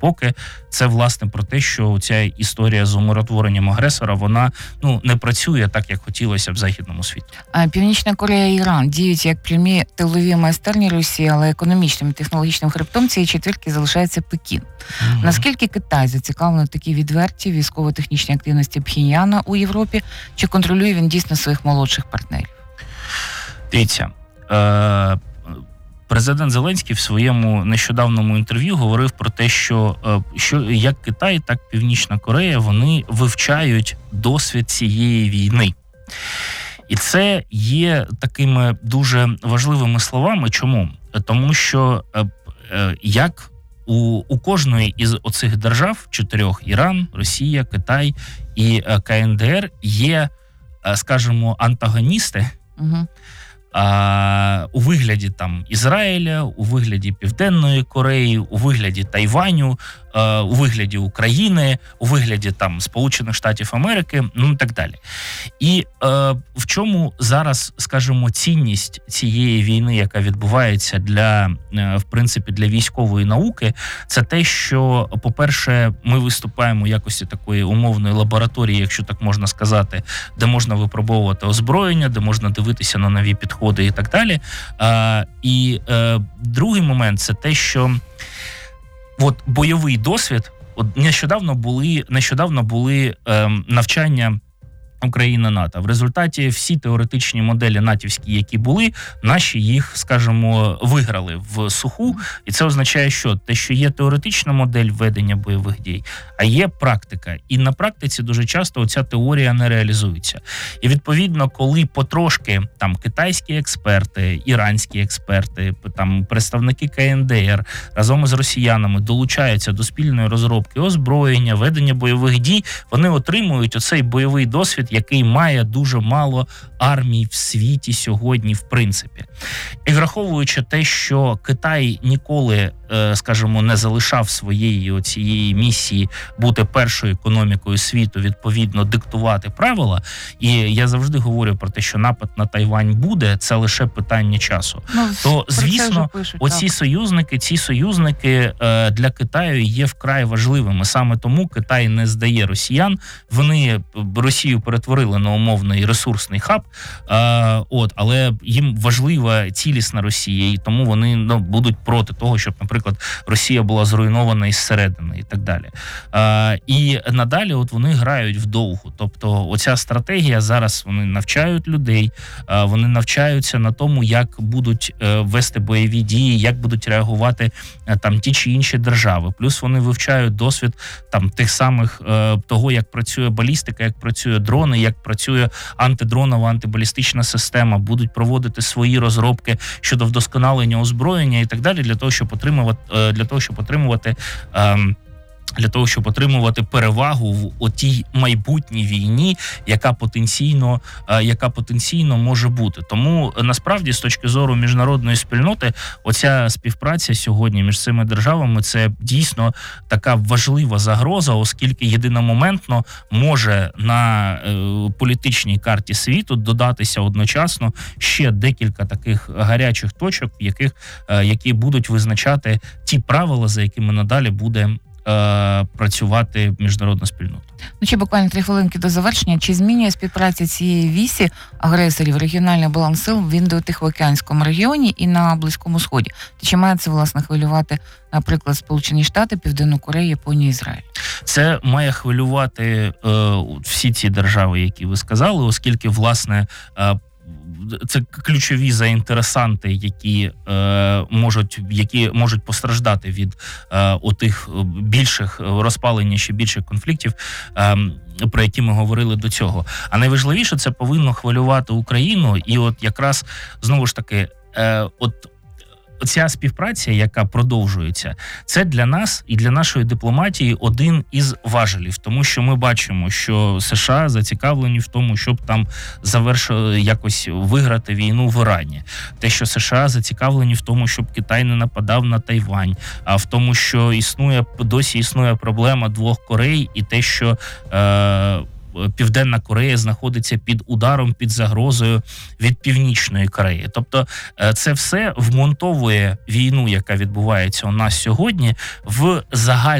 поки це, власне, про те, що ця історія з умиротворенням агресора, вона не працює так, як хотілося б в західному світі. Північна Корея і Іран діють як прямі тилові майстерні Росії, але економічним і технологічним хребтом цієї четвірки залишається Пекін. Наскільки Китай зацікавлений в такій відвертій військово-технічній активності Пхеньяна у Європі? Чи контролює він дійсно своїх молодших партнерів? Дивіться, президент Зеленський в своєму нещодавному інтерв'ю говорив про те, що як Китай, так Північна Корея, вони вивчають досвід цієї війни. І це є такими дуже важливими словами. Чому? Тому що як у кожної із оцих держав, 4 – Іран, Росія, Китай і КНДР, є, скажімо, антагоністи, у вигляді там Ізраїля, у вигляді Південної Кореї, у вигляді Тайваню, у вигляді України, у вигляді там Сполучених Штатів Америки, і так далі. І в чому зараз, скажімо, цінність цієї війни, яка відбувається в принципі, для військової науки, це те, що, по-перше, ми виступаємо в якості такої умовної лабораторії, якщо так можна сказати, де можна випробовувати озброєння, де можна дивитися на нові підходи і так далі. І другий момент – це те, що бойовий досвід, нещодавно були навчання Україна-НАТО. В результаті всі теоретичні моделі натівські, які були, наші їх, скажімо, виграли в суху. І це означає, що те, що є теоретична модель ведення бойових дій, а є практика. І на практиці дуже часто оця теорія не реалізується. І відповідно, коли потрошки там китайські експерти, іранські експерти, там представники КНДР разом із росіянами долучаються до спільної розробки озброєння, ведення бойових дій, вони отримують оцей бойовий досвід, який має дуже мало армій в світі сьогодні, в принципі. І враховуючи те, що Китай ніколи, скажімо, не залишав своєї цієї місії бути першою економікою світу, відповідно, диктувати правила, і я завжди говорю про те, що напад на Тайвань буде, це лише питання часу. То, звісно, ці союзники для Китаю є вкрай важливими. Саме тому Китай не здає росіян. Вони Росію перетворили на умовний ресурсний хаб, але їм важлива цілісна Росія, і тому вони будуть проти того, щоб, наприклад, Росія була зруйнована із середини і так далі. І надалі вони грають вдовгу. Тобто оця стратегія зараз, вони навчають людей, вони навчаються на тому, як будуть вести бойові дії, як будуть реагувати там ті чи інші держави. Плюс вони вивчають досвід там тих самих того, як працює балістика, як працює дрони, як працює антидронова, антибалістична система, будуть проводити свої розробки щодо вдосконалення озброєння і так далі, для того, щоб отримувати перевагу в отій майбутній війні, яка потенційно може бути. Тому, насправді, з точки зору міжнародної спільноти, оця співпраця сьогодні між цими державами – це дійсно така важлива загроза, оскільки єдиномоментно може на політичній карті світу додатися одночасно ще декілька таких гарячих точок, які будуть визначати ті правила, за якими надалі буде працювати міжнародна спільнота. Ще буквально 3 хвилинки до завершення. Чи змінює співпраця цієї вісі агресорів регіональний баланс сил в Індо-Тихоокеанському регіоні і на Близькому Сході? Чи має це, власне, хвилювати, наприклад, Сполучені Штати, Південну Корею, Японію, Ізраїль? Це має хвилювати всі ці держави, які ви сказали, оскільки, власне, це ключові заінтересанти, які можуть постраждати від отих більших розпалення, ще більших конфліктів, про які ми говорили до цього. А найважливіше, це повинно хвилювати Україну. І от якраз, знову ж таки, ця співпраця, яка продовжується, це для нас і для нашої дипломатії один із важелів, тому що ми бачимо, що США зацікавлені в тому, щоб там якось виграти війну в Ірані. Те, що США зацікавлені в тому, щоб Китай не нападав на Тайвань, а в тому, що досі існує проблема 2 Корей, і те, що Південна Корея знаходиться під ударом, під загрозою від Північної Кореї. Тобто це все вмонтовує війну, яка відбувається у нас сьогодні, в загальну